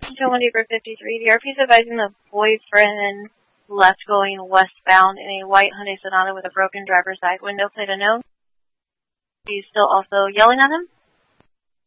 Gentleman for 53. The RP is advising the boyfriend left going westbound in a white Hyundai Sonata with a broken driver's side window, plate unknown. He's still also yelling at him.